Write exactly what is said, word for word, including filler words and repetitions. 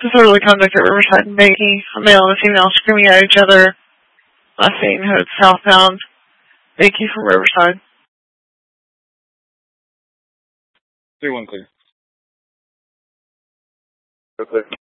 Disorderly conduct at Riverside and Bakey. A male and a female screaming at each other. Last seen hood southbound. Bakey from Riverside. three one clear. Okay.